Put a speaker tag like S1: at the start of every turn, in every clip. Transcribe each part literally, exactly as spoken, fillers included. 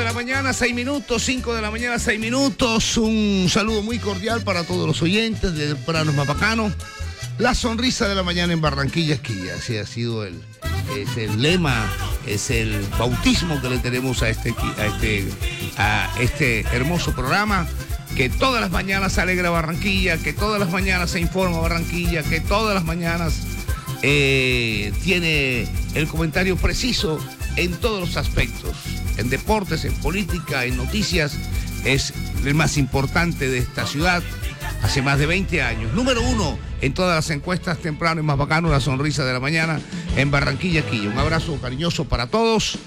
S1: la mañana, seis minutos, cinco de la mañana, seis minutos. Un saludo muy cordial para todos los oyentes de Temprano es más bacano. La sonrisa de la mañana en Barranquilla Esquilla. Así ha sido el, es el lema, es el bautismo que le tenemos a este, a este, a este hermoso programa. Que todas las mañanas se alegra Barranquilla, que todas las mañanas se informa Barranquilla, que todas las mañanas eh, tiene el comentario preciso en todos los aspectos. En deportes, en política, en noticias. Es el más importante de esta ciudad hace más de veinte años. Número uno en todas las encuestas, Temprano es más bacano, la sonrisa de la mañana en Barranquilla Esquilla. Un abrazo cariñoso para todos,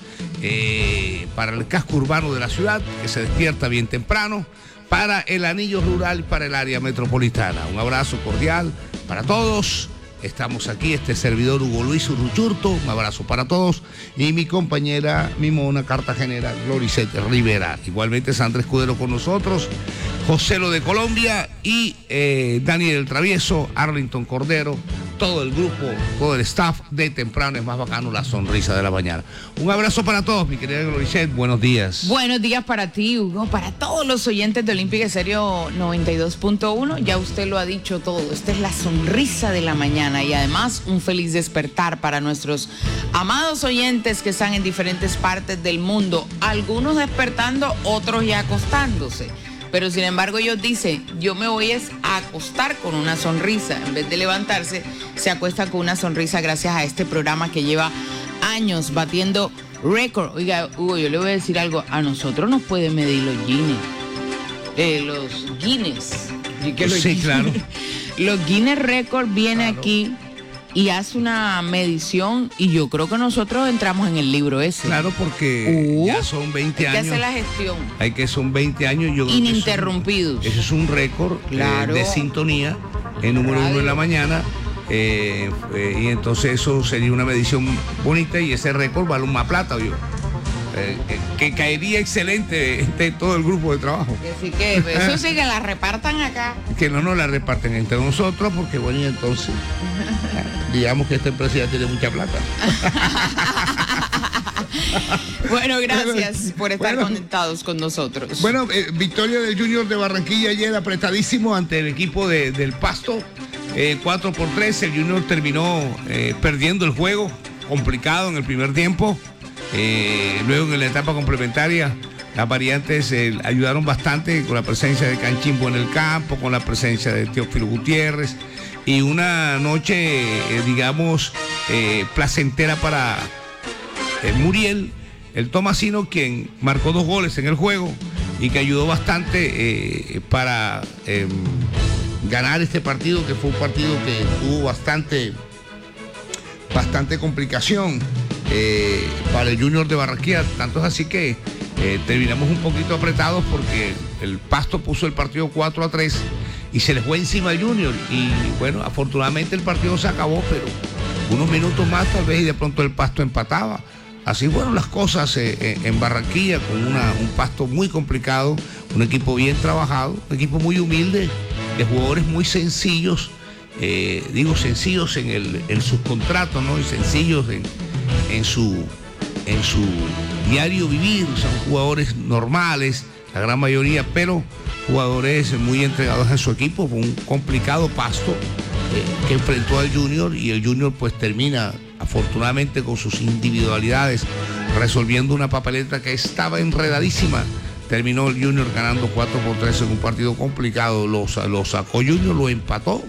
S1: eh, para el casco urbano de la ciudad, que se despierta bien temprano, para el anillo rural y para el área metropolitana. Un abrazo cordial para todos. Estamos aquí, este servidor Hugo Luis Uruchurto, un abrazo para todos, y mi compañera, mi mona cartagenera, Gloricete Rivera. Igualmente Sandra Escudero con nosotros, José Lo de Colombia y eh, Daniel el Travieso, Arlington Cordero, todo el grupo, todo el staff de Temprano es más bacano, la sonrisa de la mañana. Un abrazo para todos, mi querida Gloricete, buenos días.
S2: Buenos días para ti, Hugo, para todos los oyentes de Olímpica Estéreo noventa y dos punto uno. Ya usted lo ha dicho todo, esta es la sonrisa de la mañana y además un feliz despertar para nuestros amados oyentes que están en diferentes partes del mundo, algunos despertando, otros ya acostándose. Pero sin embargo ellos dicen, yo me voy es a acostar con una sonrisa. En vez de levantarse, se acuesta con una sonrisa gracias a este programa que lleva años batiendo récord. Oiga, Hugo, yo le voy a decir algo. A nosotros nos pueden medir los Guinness. Eh, los Guinness.
S1: Los sí, Guinness. Claro.
S2: Los Guinness Record viene
S1: claro.
S2: aquí y hace una medición y yo creo que nosotros entramos en el libro ese.
S1: Claro, porque uh, ya son veinte
S2: hay
S1: años.
S2: Hay que hacer la gestión.
S1: Hay que son veinte años. Yo
S2: ininterrumpidos.
S1: Ese es un, es un récord claro. eh, de sintonía, el número Radio. uno en la mañana. Eh, eh, y entonces eso sería una medición bonita y ese récord vale una plata, yo. Eh, eh, que caería excelente de todo el grupo de trabajo.
S2: Así que eso sí que la repartan acá.
S1: Que no nos la reparten entre nosotros, porque bueno, y entonces digamos que esta empresa ya tiene mucha plata.
S2: Bueno, gracias por estar
S1: bueno,
S2: conectados con nosotros.
S1: Bueno, eh, victoria del Junior de Barranquilla ayer apretadísimo ante el equipo de, del Pasto. Eh, cuatro por tres, el Junior terminó eh, perdiendo el juego, complicado en el primer tiempo. Eh, luego en la etapa complementaria las variantes eh, ayudaron bastante con la presencia de Canchimbo en el campo, con la presencia de Teófilo Gutiérrez y una noche eh, digamos eh, placentera para eh, Muriel, el tomasino, quien marcó dos goles en el juego y que ayudó bastante eh, para eh, ganar este partido, que fue un partido que tuvo bastante bastante complicación Eh, para el Junior de Barranquilla. Tanto es así que eh, terminamos un poquito apretados porque el Pasto puso el partido cuatro a tres y se les fue encima al Junior y bueno, afortunadamente el partido se acabó, pero unos minutos más tal vez y de pronto el Pasto empataba. Así fueron las cosas eh, en Barranquilla, con una, un Pasto muy complicado, un equipo bien trabajado, un equipo muy humilde, de jugadores muy sencillos, eh, digo sencillos en, el, en sus contratos, ¿no? Y sencillos en en su en su diario vivir, son jugadores normales, la gran mayoría, pero jugadores muy entregados a su equipo. Fue un complicado Pasto eh, que enfrentó al Junior y el Junior pues termina afortunadamente con sus individualidades resolviendo una papeleta que estaba enredadísima. Terminó el Junior ganando cuatro por tres en un partido complicado, lo, lo sacó Junior, lo empató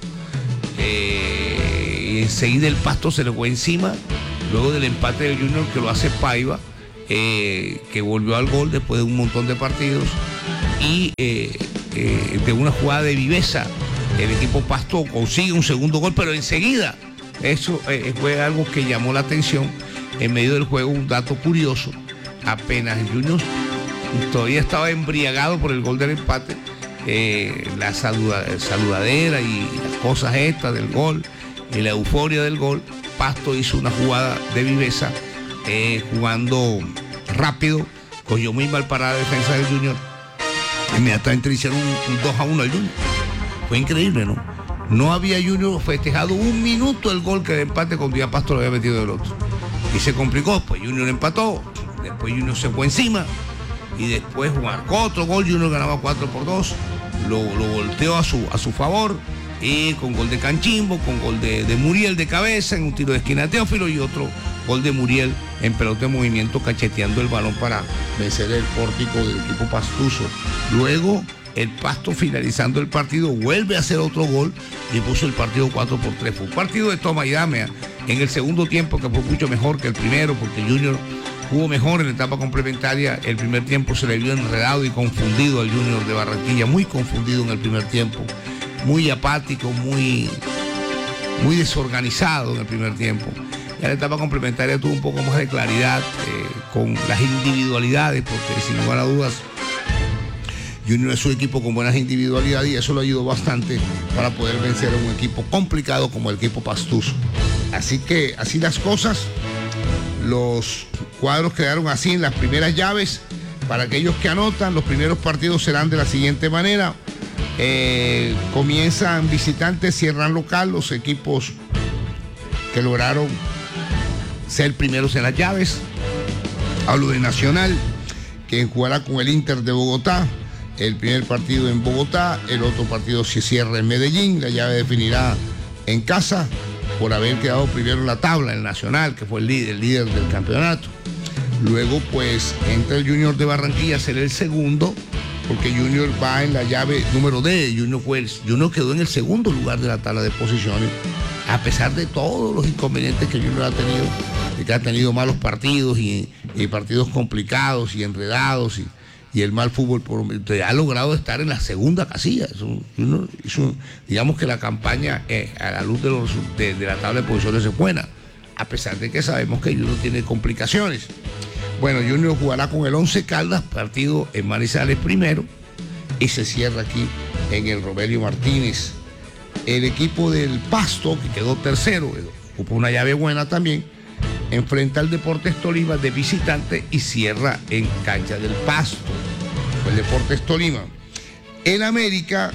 S1: eh, y enseguida el Pasto se le fue encima. Luego del empate del Junior, que lo hace Paiva, eh, que volvió al gol después de un montón de partidos, y eh, eh, de una jugada de viveza, el equipo Pasto consigue un segundo gol, pero enseguida, eso eh, fue algo que llamó la atención en medio del juego. Un dato curioso, apenas el Junior todavía estaba embriagado por el gol del empate, eh, la saluda, saludadera y las cosas estas del gol, y la euforia del gol, Pasto hizo una jugada de viveza, eh, jugando rápido, cogió muy mal para la defensa del Junior, inmediatamente le hicieron un, un dos a uno al Junior. Fue increíble, ¿no? No había Junior festejado un minuto el gol que de empate cuando ya Pasto lo había metido del otro. Y se complicó, pues Junior empató, después Junior se fue encima, y después marcó otro gol. Junior ganaba cuatro por dos, lo, lo volteó a su, a su favor, y con gol de Canchimbo, con gol de, de Muriel de cabeza en un tiro de esquina de Teófilo, y otro gol de Muriel en pelota de movimiento cacheteando el balón para vencer el pórtico del equipo pastuso. Luego el Pasto, finalizando el partido, vuelve a hacer otro gol y puso el partido cuatro por tres. Fue un partido de toma y dame en el segundo tiempo, que fue mucho mejor que el primero, porque Junior jugó mejor en la etapa complementaria. El primer tiempo se le vio enredado y confundido al Junior de Barranquilla, muy confundido en el primer tiempo, muy apático, muy, muy desorganizado en el primer tiempo. Ya la etapa complementaria tuvo un poco más de claridad eh, con las individualidades, porque sin lugar a dudas Junior es un equipo con buenas individualidades y eso lo ayudó bastante para poder vencer a un equipo complicado como el equipo pastuso. Así que así las cosas, los cuadros quedaron así en las primeras llaves. Para aquellos que anotan, los primeros partidos serán de la siguiente manera. Eh, comienzan visitantes, cierran local, los equipos que lograron ser primeros en las llaves. Hablo de Nacional, que jugará con el Inter de Bogotá. El primer partido en Bogotá, el otro partido se cierra en Medellín. La llave definirá en casa por haber quedado primero en la tabla, el Nacional, que fue el líder, el líder del campeonato. Luego pues entra el Junior de Barranquilla a ser el segundo, porque Junior va en la llave número D. Junior, fue el, Junior quedó en el segundo lugar de la tabla de posiciones, a pesar de todos los inconvenientes que Junior ha tenido, de que ha tenido malos partidos y, y partidos complicados y enredados y, y el mal fútbol, por, ha logrado estar en la segunda casilla. Es un, Junior, es un, digamos que la campaña eh, a la luz de, los, de, de la tabla de posiciones es buena, a pesar de que sabemos que Junior tiene complicaciones. Bueno, Junior jugará con el Once Caldas, partido en Manizales primero, y se cierra aquí en el Romelio Martínez. El equipo del Pasto, que quedó tercero, ocupa una llave buena también, enfrenta al Deportes Tolima de visitante y cierra en cancha del Pasto. El Deportes Tolima. El América,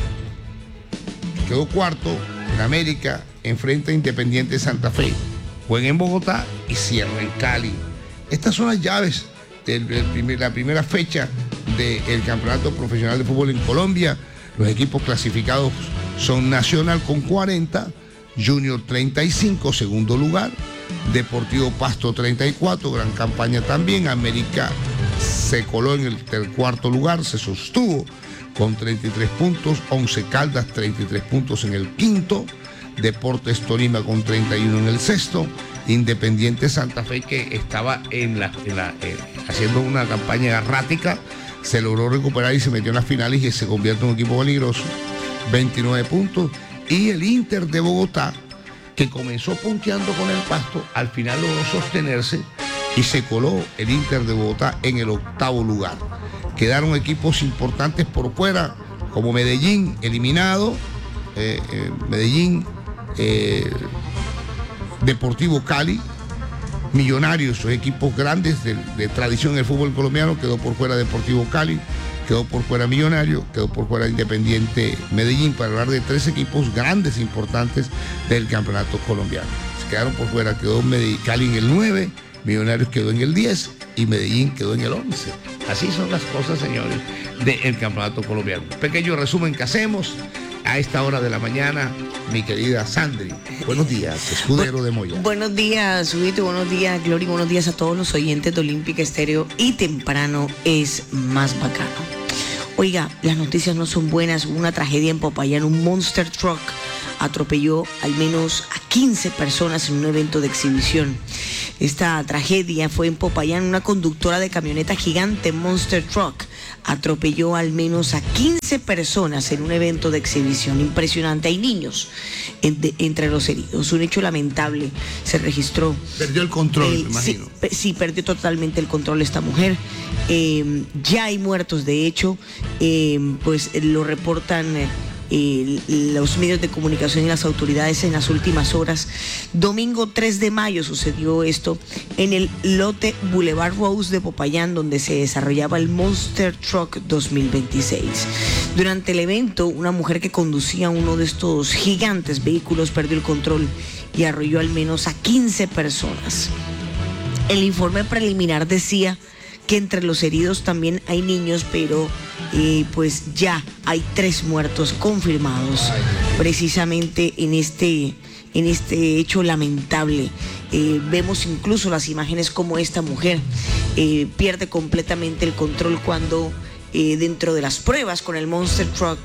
S1: que quedó cuarto, el América enfrenta a Independiente Santa Fe, juega en Bogotá y cierra en Cali. Estas son las llaves de la primera fecha del Campeonato Profesional de Fútbol en Colombia. Los equipos clasificados son Nacional con cuarenta, Junior treinta y cinco, segundo lugar, Deportivo Pasto treinta y cuatro, gran campaña también. América se coló en el, el cuarto lugar, se sostuvo con treinta y tres puntos, Once Caldas treinta y tres puntos en el quinto, Deportes Tolima con treinta y uno en el sexto, Independiente Santa Fe, que estaba en la, en la, eh, haciendo una campaña errática, se logró recuperar y se metió en las finales y se convierte en un equipo peligroso, veintinueve puntos. Y el Inter de Bogotá, que comenzó punteando con el Pasto, al final logró sostenerse y se coló el Inter de Bogotá en el octavo lugar. Quedaron equipos importantes por fuera, como Medellín, eliminado, eh, eh, Medellín, eh, Deportivo Cali, Millonarios, esos equipos grandes de, de tradición en el fútbol colombiano, quedó por fuera Deportivo Cali, quedó por fuera Millonario, quedó por fuera Independiente Medellín, para hablar de tres equipos grandes, importantes del campeonato colombiano. Se quedaron por fuera, quedó Medellín, Cali en el nueve, Millonarios quedó en el diez y Medellín quedó en el once. Así son las cosas, señores, del campeonato colombiano. Pequeño resumen que hacemos a esta hora de la mañana, mi querida Sandri. Buenos días, escudero de Moya.
S3: Buenos días, Huguito, buenos días, Glory, buenos días a todos los oyentes de Olímpica Estéreo y temprano es más bacano. Oiga, las noticias no son buenas. Hubo una tragedia en Popayán, un monster truck atropelló al menos a quince personas en un evento de exhibición. Esta tragedia fue en Popayán. Una conductora de camioneta gigante Monster Truck atropelló al menos a quince personas en un evento de exhibición. Impresionante. Hay niños en, de, entre los heridos. Un hecho lamentable se registró.
S1: Perdió el control,
S3: eh,
S1: me imagino.
S3: Sí, sí, perdió totalmente el control esta mujer. Eh, ya hay muertos, de hecho, eh, pues lo reportan eh, eh, los medios de comunicación y las autoridades en las últimas horas. Domingo tres de mayo sucedió esto en el lote Boulevard Rose de Popayán, donde se desarrollaba el Monster Truck dos mil veintiséis. Durante el evento, una mujer que conducía uno de estos gigantes vehículos perdió el control y arrolló al menos a quince personas. El informe preliminar decía que entre los heridos también hay niños, pero eh, pues ya hay tres muertos confirmados precisamente en este, en este hecho lamentable. Eh, vemos incluso las imágenes como esta mujer eh, pierde completamente el control cuando eh, dentro de las pruebas con el Monster Truck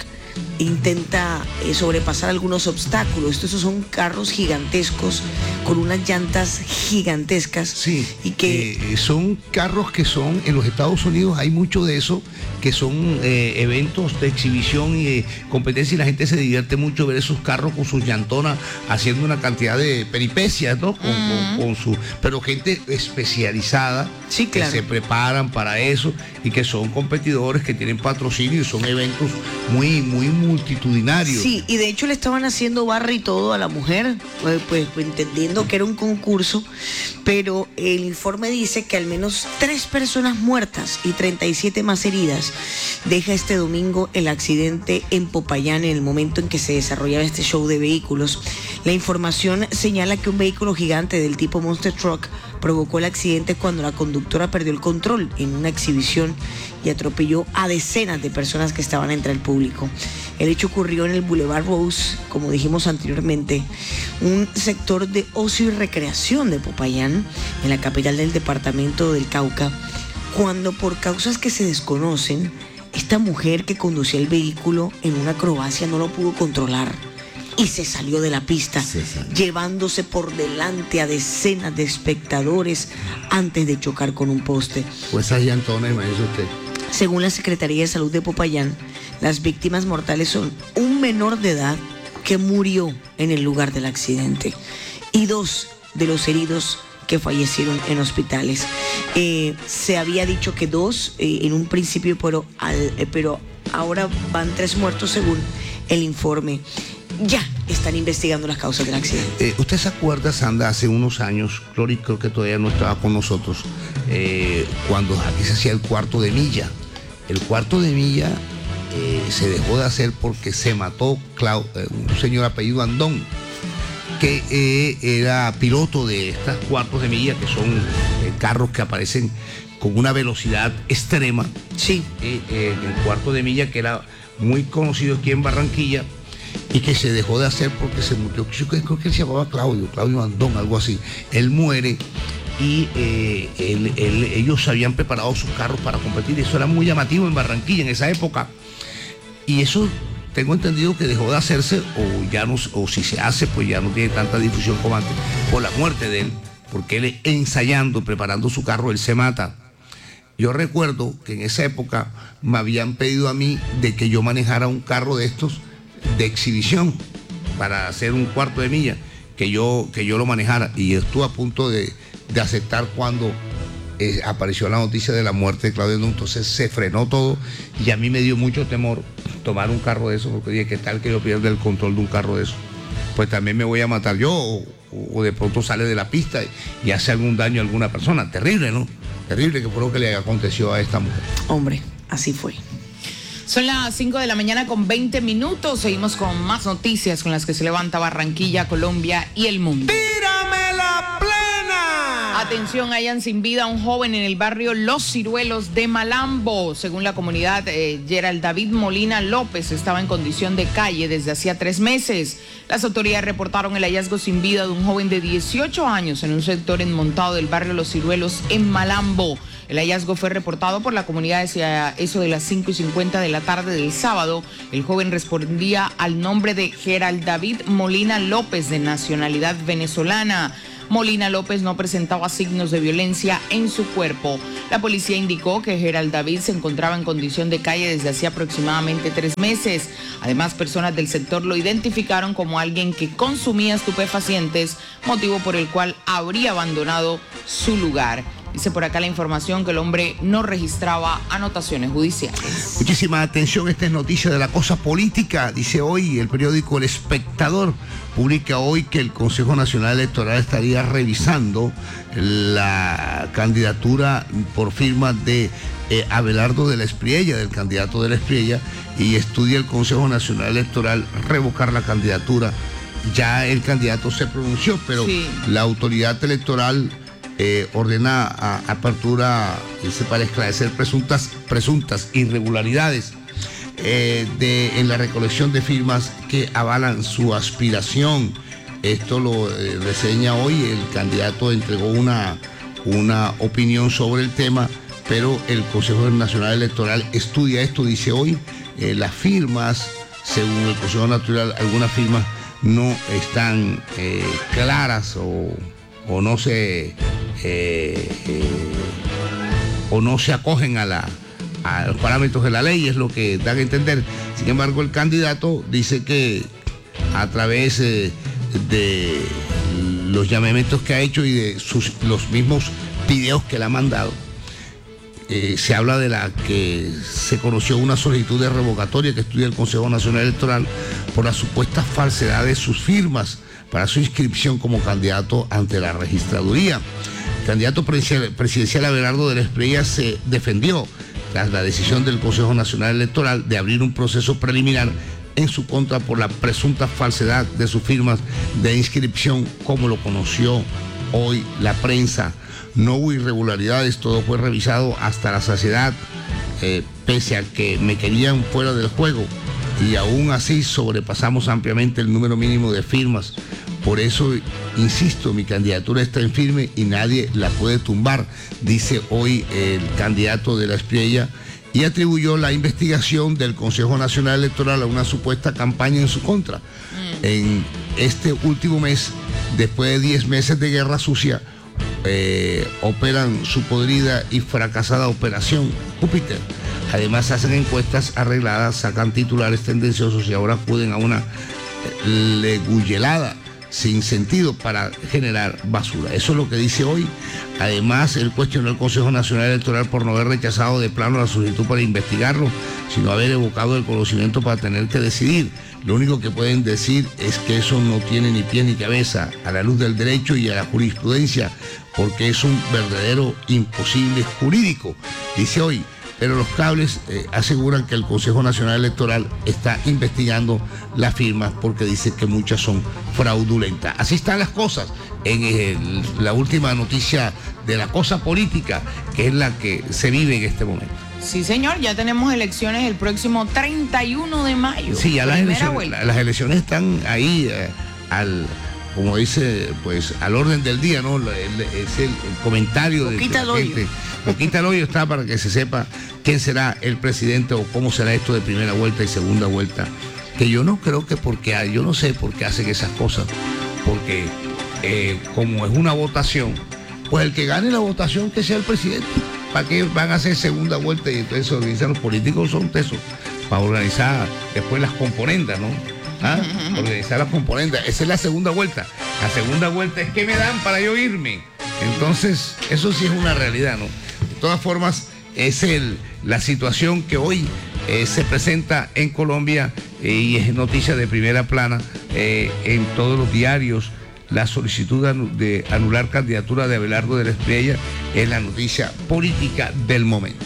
S3: intenta eh, sobrepasar algunos obstáculos. Estos son carros gigantescos con unas llantas gigantescas.
S1: Sí,
S3: y que
S1: eh, son carros que son, en los Estados Unidos hay mucho de eso, que son eh, eventos de exhibición y de competencia, y la gente se divierte mucho ver esos carros con sus llantonas haciendo una cantidad de peripecias, ¿no? Con, uh-huh. con, con su, pero gente especializada,
S3: sí, claro,
S1: que se preparan para eso y que son competidores que tienen patrocinio y son eventos muy, muy multitudinarios.
S3: Sí, y de hecho le estaban haciendo barra y todo a la mujer, pues, pues, pues entendiendo que era un concurso, pero el informe dice que al menos tres personas muertas y treinta y siete más heridas deja este domingo el accidente en Popayán en el momento en que se desarrollaba este show de vehículos. La información señala que un vehículo gigante del tipo Monster Truck provocó el accidente cuando la conductora perdió el control en una exhibición y atropelló a decenas de personas que estaban entre el público. El hecho ocurrió en el Boulevard Rose, como dijimos anteriormente, un sector de ocio y recreación de Popayán, en la capital del departamento del Cauca, cuando por causas que se desconocen, esta mujer que conducía el vehículo en una acrobacia no lo pudo controlar y se salió de la pista, sí, sí, llevándose por delante a decenas de espectadores antes de chocar con un poste.
S1: Pues esas llantonas, imagínese usted.
S3: Según la Secretaría de Salud de Popayán, las víctimas mortales son un menor de edad que murió en el lugar del accidente y dos de los heridos que fallecieron en hospitales. Eh, se había dicho que dos eh, en un principio, pero, al, eh, pero ahora van tres muertos según el informe. Ya están investigando las causas del accidente.
S1: Eh, ¿Usted se acuerda, Sandra, hace unos años, Glory creo que todavía no estaba con nosotros, eh, cuando aquí se hacía el cuarto de milla? El cuarto de milla eh, se dejó de hacer porque se mató Clau, eh, un señor apellido Andón, que eh, era piloto de estas cuartos de milla, que son eh, carros que aparecen con una velocidad extrema.
S3: Sí.
S1: Eh, eh, el cuarto de milla, que era muy conocido aquí en Barranquilla, y que se dejó de hacer porque se murió. Yo creo que él se llamaba Claudio, Claudio Andón, algo así. Él muere y eh, él, él, ellos habían preparado sus carros para competir. Eso era muy llamativo en Barranquilla en esa época. Y eso tengo entendido que dejó de hacerse, o ya no, o si se hace, pues ya no tiene tanta difusión como antes, por la muerte de él, porque él ensayando, preparando su carro, él se mata. Yo recuerdo que en esa época me habían pedido a mí de que yo manejara un carro de estos de exhibición para hacer un cuarto de milla, que yo, que yo lo manejara, y estuve a punto de, de aceptar cuando eh, apareció la noticia de la muerte de Claudio Andón. Entonces se frenó todo y a mí me dio mucho temor tomar un carro de eso, porque dije, ¿qué tal que yo pierda el control de un carro de eso? Pues también me voy a matar yo, o, o de pronto sale de la pista y, y hace algún daño a alguna persona. Terrible, ¿no? Terrible que fue lo que le aconteció a esta mujer.
S3: Hombre, así fue.
S2: Son las cinco de la mañana con veinte minutos. Seguimos con más noticias con las que se levanta Barranquilla, Colombia y el mundo.
S1: ¡Tírame la plena!
S2: Atención, hayan sin vida a un joven en el barrio Los Ciruelos de Malambo. Según la comunidad, eh, Gerald David Molina López estaba en condición de calle desde hacía tres meses. Las autoridades reportaron el hallazgo sin vida de un joven de dieciocho años en un sector enmontado del barrio Los Ciruelos en Malambo. El hallazgo fue reportado por la comunidad hacia eso de las cinco y cincuenta de la tarde del sábado. El joven respondía al nombre de Gerald David Molina López, de nacionalidad venezolana. Molina López no presentaba signos de violencia en su cuerpo. La policía indicó que Gerald David se encontraba en condición de calle desde hacía aproximadamente tres meses. Además, personas del sector lo identificaron como alguien que consumía estupefacientes, motivo por el cual habría abandonado su lugar. Dice por acá la información que el hombre no registraba anotaciones judiciales.
S1: Muchísima atención, esta es noticia de la cosa política. Dice hoy el periódico El Espectador, publica hoy que el Consejo Nacional Electoral estaría revisando la candidatura por firma de eh, Abelardo de la Espriella, del candidato de la Espriella, y estudia el Consejo Nacional Electoral revocar la candidatura. Ya el candidato se pronunció, pero sí, la autoridad electoral eh, ordena a, apertura, dice, para esclarecer presuntas, presuntas irregularidades eh, de, en la recolección de firmas que avalan su aspiración. Esto lo eh, reseña hoy, el candidato entregó una, una opinión sobre el tema, pero el Consejo Nacional Electoral estudia esto, dice hoy, eh, las firmas, según el Consejo Nacional, algunas firmas no están eh, claras o, o no se eh, eh, o no se acogen a, la, a los parámetros de la ley, es lo que dan a entender. Sin embargo, el candidato dice que a través eh, de los llamamientos que ha hecho y de sus, los mismos videos que le ha mandado, eh, se habla de la que se conoció una solicitud de revocatoria que estudia el Consejo Nacional Electoral por la supuesta falsedad de sus firmas para su inscripción como candidato ante la registraduría. El candidato presidencial Abelardo de la Espriella se defendió tras la decisión del Consejo Nacional Electoral de abrir un proceso preliminar en su contra por la presunta falsedad de sus firmas de inscripción, como lo conoció hoy la prensa. No hubo irregularidades, todo fue revisado hasta la saciedad, eh, pese a que me querían fuera del juego, y aún así sobrepasamos ampliamente el número mínimo de firmas. Por eso, insisto, mi candidatura está en firme y nadie la puede tumbar, dice hoy el candidato de la Espriella, y atribuyó la investigación del Consejo Nacional Electoral a una supuesta campaña en su contra. Mm. En este último mes, después de diez meses de guerra sucia, eh, operan su podrida y fracasada operación Júpiter. Además, hacen encuestas arregladas, sacan titulares tendenciosos y ahora acuden a una leguyelada sin sentido para generar basura. Eso es lo que dice hoy. Además, él cuestionó al Consejo Nacional Electoral por no haber rechazado de plano la solicitud para investigarlo, sino haber evocado el conocimiento para tener que decidir. Lo único que pueden decir es que eso no tiene ni pie ni cabeza a la luz del derecho y a la jurisprudencia, porque es un verdadero imposible jurídico, dice hoy. Pero los cables eh, aseguran que el Consejo Nacional Electoral está investigando las firmas porque dice que muchas son fraudulentas. Así están las cosas en el, la última noticia de la cosa política, que es la que se vive en este momento.
S2: Sí, señor, ya tenemos elecciones el próximo treinta y uno de mayo.
S1: Sí, ya las elecciones, la, las elecciones están ahí eh, al... como dice, pues al orden del día, ¿no? Es el, el comentario de
S3: Boquita
S1: la gente. Boquita al hoyo está para que se sepa quién será el presidente o cómo será esto de primera vuelta y segunda vuelta. Que yo no creo que porque, yo no sé por qué hacen esas cosas, porque eh, como es una votación, pues el que gane la votación que sea el presidente. ¿Para qué van a hacer segunda vuelta? Y entonces se organizan los políticos, son tesos, para organizar después las componendas, ¿no? ¿Ah? Organizar las componentes. Esa es la segunda vuelta. La segunda vuelta es que me dan para yo irme. Entonces, eso sí es una realidad, ¿no? De todas formas, es el, la situación que hoy eh, se presenta en Colombia eh, y es noticia de primera plana eh, en todos los diarios. La solicitud de anular candidatura de Abelardo de la Espriella es la noticia política del momento.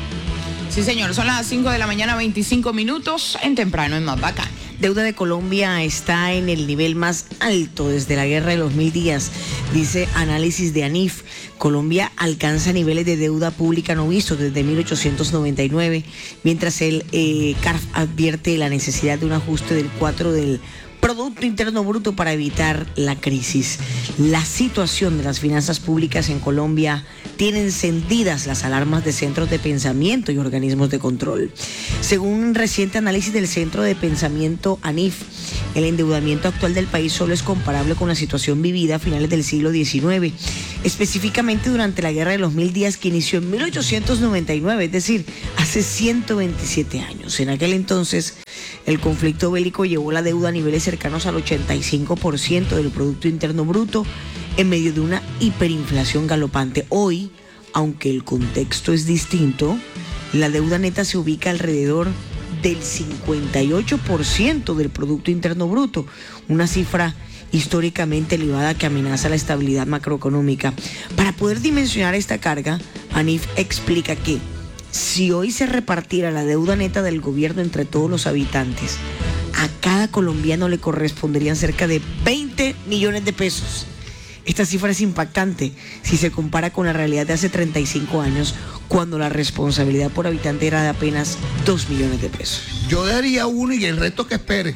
S2: Sí, señor, son las cinco de la mañana, veinticinco minutos, en Temprano es Más Bacano.
S3: Deuda de Colombia está en el nivel más alto desde la guerra de los mil días, dice análisis de ANIF. Colombia alcanza niveles de deuda pública no vistos desde mil ochocientos noventa y nueve, mientras el eh, C A R F advierte la necesidad de un ajuste del cuatro del Producto Interno Bruto para evitar la crisis. La situación de las finanzas públicas en Colombia tiene encendidas las alarmas de centros de pensamiento y organismos de control. Según un reciente análisis del Centro de Pensamiento ANIF, el endeudamiento actual del país solo es comparable con la situación vivida a finales del siglo diecinueve, específicamente durante la Guerra de los Mil Días, que inició en mil ochocientos noventa y nueve, es decir, hace ciento veintisiete años. En aquel entonces, el conflicto bélico llevó la deuda a niveles cercanos al ochenta y cinco por ciento del Producto Interno Bruto en medio de una hiperinflación galopante. Hoy, aunque el contexto es distinto, la deuda neta se ubica alrededor del cincuenta y ocho por ciento del Producto Interno Bruto, una cifra históricamente elevada que amenaza la estabilidad macroeconómica. Para poder dimensionar esta carga, ANIF explica que si hoy se repartiera la deuda neta del gobierno entre todos los habitantes, a cada colombiano le corresponderían cerca de veinte millones de pesos. Esta cifra es impactante si se compara con la realidad de hace treinta y cinco años, cuando la responsabilidad por habitante era de apenas dos millones de pesos.
S1: Yo daría uno y el resto que espere.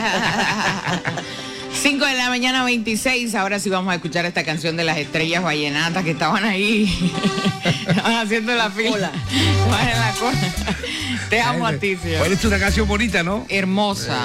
S2: cinco de la mañana, veintiséis. Ahora sí vamos a escuchar esta canción de las estrellas vallenatas que estaban ahí. Estaban haciendo la fila. Estaban en la cola. Te amo a ti,
S1: Bueno, es una canción bonita, ¿no?
S2: hermosa.